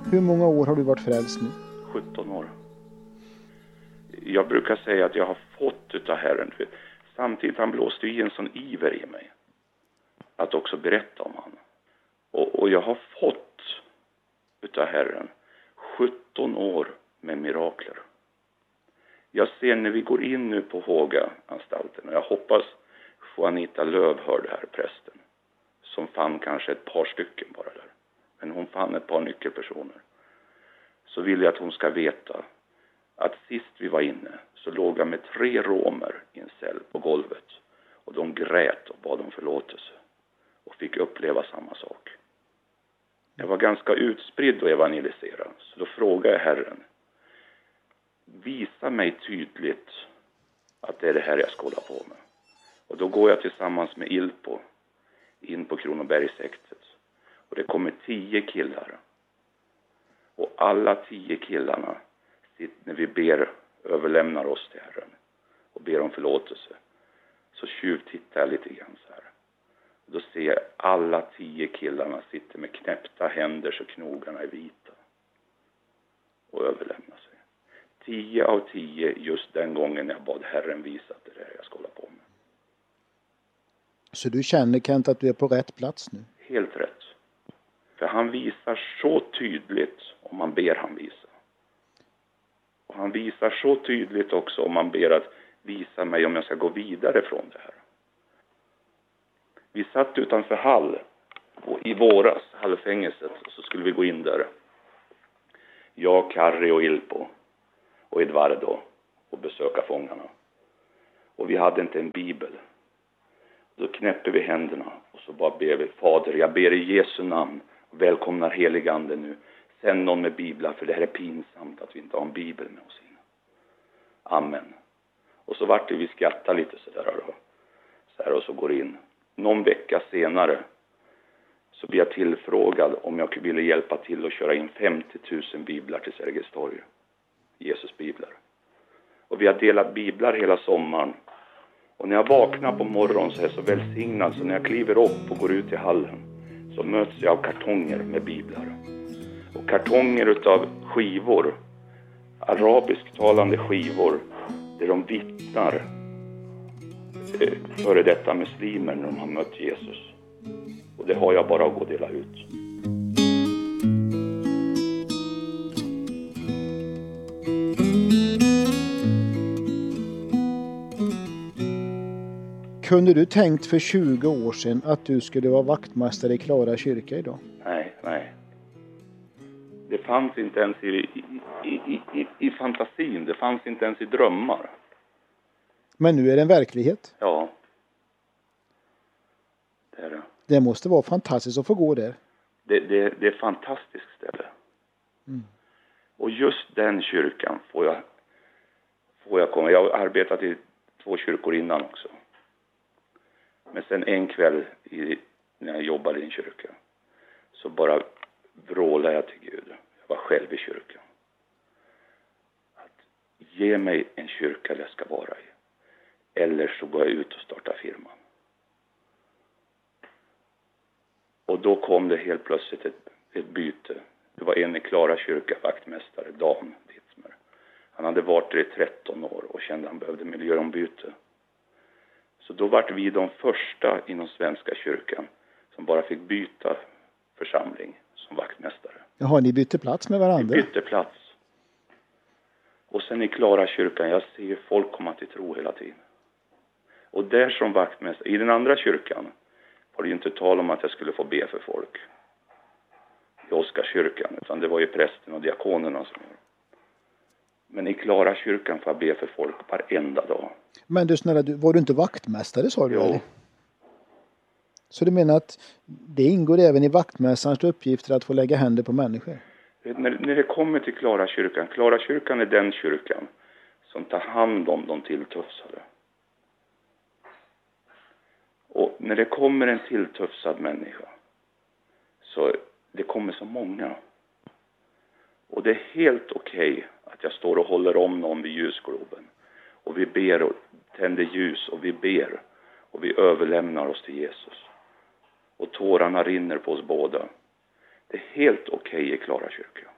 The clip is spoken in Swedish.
Hur många år har du varit frälst nu? 17 år. Jag brukar säga att jag har fått utav Herren. För samtidigt han blåste i en sån iver i mig. Att också berätta om han. Och jag har fått utav Herren 17 år med mirakler. Jag ser när vi går in nu på Håga-anstalten. Och jag hoppas Juanita Löv hörde här, prästen. Som fann kanske ett par stycken bara där. Men hon fann ett par nyckelpersoner. Så vill jag att hon ska veta att sist vi var inne så låg jag med 3 romer i en cell på golvet. Och de grät och bad om förlåtelse. Och fick uppleva samma sak. Jag var ganska utspridd och evangeliserad. Så då frågade jag Herren. Visa mig tydligt att det är det här jag ska hålla på med. Och då går jag tillsammans med Ilpo in på Kronobergshäktet. Och det kommer 10 killar. Och alla 10 killarna, när vi ber, överlämnar oss till Herren och ber om förlåtelse, så tjuvtittar jag lite grann så här. Och då ser jag alla 10 killarna sitter med knäppta händer så knogarna är vita och överlämnar sig. 10 av 10 just den gången jag bad Herren visa att det är det jag ska hålla på med. Så du känner, Kent, att du är på rätt plats nu? Helt rätt. För han visar så tydligt om man ber han visa. Och han visar så tydligt också om man ber att visa mig om jag ska gå vidare från det här. Vi satt utanför Hall och i våras, Hallfängelset, och så skulle vi gå in där. Jag, Karri och Ilpo och Eduardo och besöka fångarna. Och vi hade inte en bibel. Då knäpper vi händerna och så bara ber vi: Fader, jag ber i Jesu namn, välkomnar heligande nu. Sänd någon med biblar, för det här är pinsamt att vi inte har en bibel med oss in. Amen. Och så vart det vi skrattar lite sådär då. Så här, och så går in. Någon vecka senare så blir jag tillfrågad om jag ville hjälpa till att köra in 50 000 biblar till Sergels torg. Jesus biblar. Och vi har delat biblar hela sommaren. Och när jag vaknar på morgonen så är jag så välsignad, så när jag kliver upp och går ut i hallen så möts jag av kartonger med biblar. Och kartonger utav skivor, arabisktalande skivor, där de vittnar före detta muslimer när de har mött Jesus. Och det har jag bara att gå och dela ut. Kunde du tänkt för 20 år sedan att du skulle vara vaktmästare i Klara kyrka idag? Nej. Det fanns inte ens i fantasin. Det fanns inte ens i drömmar. Men nu är det en verklighet. Ja. Det är det. Det måste vara fantastiskt att få gå där. Det är ett fantastiskt ställe. Mm. Och just den kyrkan får jag komma. Jag har arbetat i 2 kyrkor innan också. Men sen en kväll när jag jobbade i en kyrka så bara vrålade jag till Gud. Jag var själv i kyrkan. Att ge mig en kyrka där jag ska vara i. Eller så går jag ut och startar firman. Och då kom det helt plötsligt ett byte. Det var en i Klara kyrka, vaktmästare, Dan Ditzmer. Han hade varit där i 13 år och kände att han behövde miljöombyte. Så då var vi de första inom Svenska kyrkan som bara fick byta församling som vaktmästare. Jaha, ni bytte plats med varandra? Vi bytte plats. Och sen i Klara kyrkan, jag ser folk komma till tro hela tiden. Och där som vaktmästare, i den andra kyrkan var det ju inte tal om att jag skulle få be för folk i Oskarskyrkan, utan det var ju prästen och diakonerna som gjorde. Men i Klara kyrkan får jag be för folk varenda dag. Men du snälla, var du inte vaktmästare, sa du? Jo. Eller? Så du menar att det ingår även i vaktmästarens uppgifter att få lägga händer på människor? När det kommer till Klara kyrkan är den kyrkan som tar hand om de tilltufsade. Och när det kommer en tilltufsad människa så det kommer så många. Och det är helt okej att jag står och håller om någon vid ljusgloben. Och vi ber och tänder ljus och vi ber. Och vi överlämnar oss till Jesus. Och tårarna rinner på oss båda. Det är helt okej i Klara kyrka.